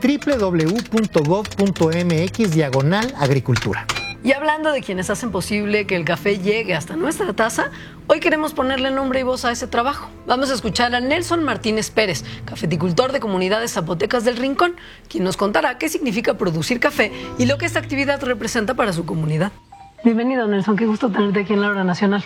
www.gov.mx/agricultura. Y hablando de quienes hacen posible que el café llegue hasta nuestra taza, hoy queremos ponerle nombre y voz a ese trabajo. Vamos a escuchar a Nelson Martínez Pérez, cafeticultor de Comunidades Zapotecas del Rincón, quien nos contará qué significa producir café y lo que esta actividad representa para su comunidad. Bienvenido, Nelson, qué gusto tenerte aquí en la Hora Nacional.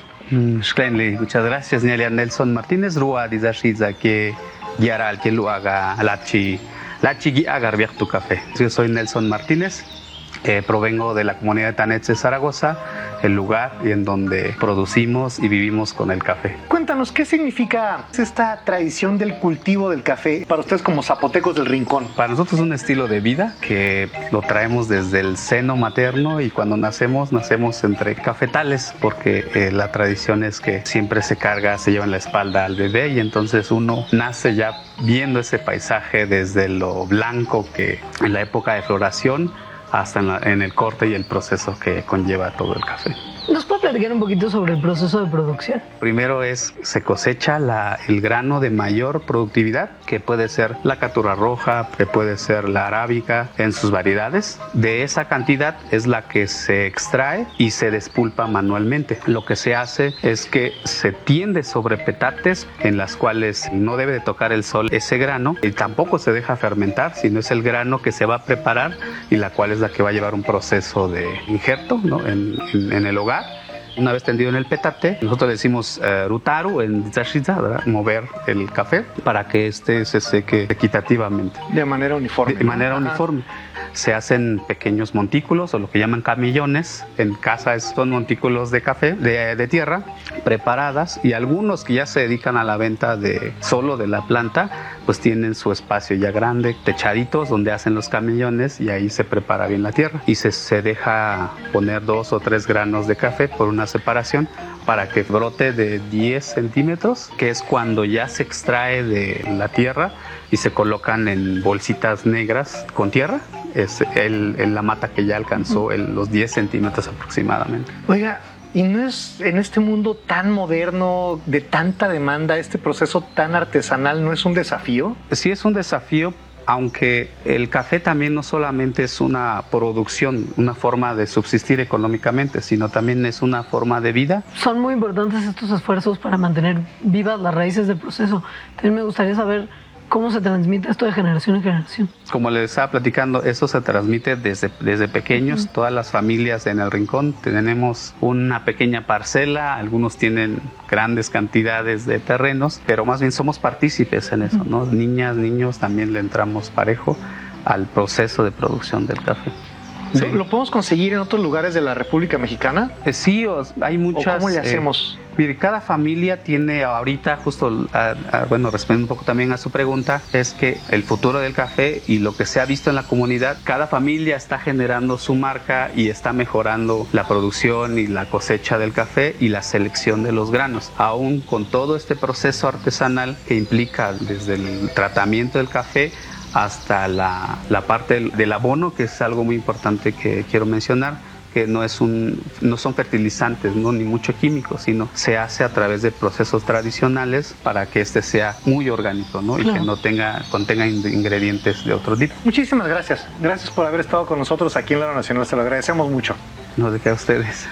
Muchas gracias, Nelia. Nelson Martínez, Rua Dizashiza, que guiará al que lo haga Lachi agar tu café. Yo soy Nelson Martínez. Provengo de la comunidad de Tanetse, Zaragoza, el lugar en donde producimos y vivimos con el café. Cuéntanos, ¿qué significa esta tradición del cultivo del café para ustedes como zapotecos del Rincón? Para nosotros es un estilo de vida que lo traemos desde el seno materno y cuando nacemos entre cafetales porque la tradición es que siempre se lleva en la espalda al bebé y entonces uno nace ya viendo ese paisaje desde lo blanco que en la época de floración hasta en el corte y el proceso que conlleva todo el café. ¿Nos puede platicar un poquito sobre el proceso de producción? Primero se cosecha el grano de mayor productividad, que puede ser la caturra roja, que puede ser la arábica en sus variedades. De esa cantidad es la que se extrae y se despulpa manualmente. Lo que se hace es que se tiende sobre petates en las cuales no debe de tocar el sol ese grano y tampoco se deja fermentar, sino es el grano que se va a preparar y la cual es la que va a llevar un proceso de injerto, ¿no? en el hogar. Una vez tendido en el petate, nosotros le decimos rutaru en Dizashiza, mover el café para que se seque equitativamente. De manera uniforme. De manera uniforme. Se hacen pequeños montículos o lo que llaman camillones. En casa son montículos de café, de tierra, preparadas y algunos que ya se dedican a la venta solo de la planta, pues tienen su espacio ya grande, techaditos donde hacen los camillones y ahí se prepara bien la tierra. Y se deja poner 2 o 3 granos de café por una separación para que brote de 10 centímetros, que es cuando ya se extrae de la tierra y se colocan en bolsitas negras con tierra. Es la mata que ya alcanzó los 10 centímetros aproximadamente. Oiga, ¿y no es en este mundo tan moderno, de tanta demanda, este proceso tan artesanal, no es un desafío? Sí, es un desafío, aunque el café también no solamente es una producción, una forma de subsistir económicamente, sino también es una forma de vida. Son muy importantes estos esfuerzos para mantener vivas las raíces del proceso. También me gustaría saber cómo se transmite esto de generación en generación. Como les estaba platicando, eso se transmite desde pequeños. Todas las familias en el Rincón tenemos una pequeña parcela, algunos tienen grandes cantidades de terrenos, pero más bien somos partícipes en eso, ¿no? Niñas, niños, también le entramos parejo al proceso de producción del café. Sí. ¿Lo podemos conseguir en otros lugares de la República Mexicana? Sí, hay muchas. ¿O cómo le hacemos? Cada familia tiene ahorita, justo, respondiendo un poco también a su pregunta, es que el futuro del café y lo que se ha visto en la comunidad, cada familia está generando su marca y está mejorando la producción y la cosecha del café y la selección de los granos. Aún con todo este proceso artesanal que implica desde el tratamiento del café hasta la parte del abono, que es algo muy importante que quiero mencionar, que no son fertilizantes, ¿no? Ni mucho químico, sino se hace a través de procesos tradicionales para que sea muy orgánico, ¿no? Claro. Y que no contenga ingredientes de otro tipo. Muchísimas gracias. Gracias por haber estado con nosotros aquí en la Hora Nacional. Se lo agradecemos mucho. No, de qué a ustedes.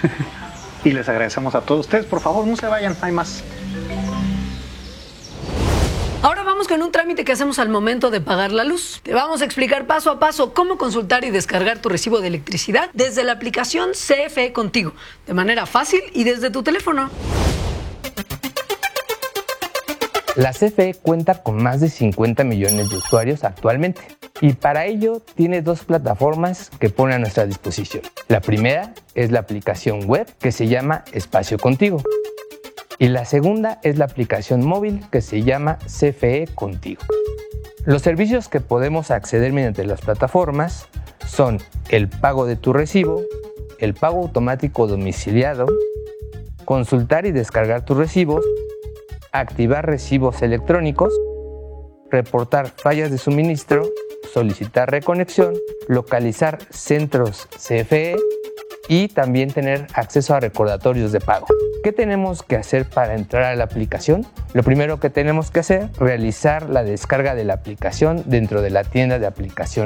Y les agradecemos a todos ustedes. Por favor, no se vayan, hay más. Ahora vamos con un trámite que hacemos al momento de pagar la luz. Te vamos a explicar paso a paso cómo consultar y descargar tu recibo de electricidad desde la aplicación CFE Contigo, de manera fácil y desde tu teléfono. La CFE cuenta con más de 50 millones de usuarios actualmente y para ello tiene 2 plataformas que pone a nuestra disposición. La primera es la aplicación web que se llama Espacio Contigo. Y la segunda es la aplicación móvil que se llama CFE Contigo. Los servicios que podemos acceder mediante las plataformas son el pago de tu recibo, el pago automático domiciliado, consultar y descargar tus recibos, activar recibos electrónicos, reportar fallas de suministro, solicitar reconexión, localizar centros CFE y también tener acceso a recordatorios de pago. ¿Qué tenemos que hacer para entrar a la aplicación? Lo primero que tenemos que hacer, realizar la descarga de la aplicación dentro de la tienda de aplicaciones